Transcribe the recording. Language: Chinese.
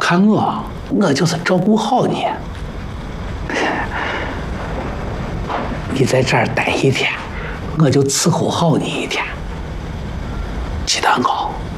看我就是照顾好你。你在这儿待一天，我就伺候好你一天。鸡蛋糕，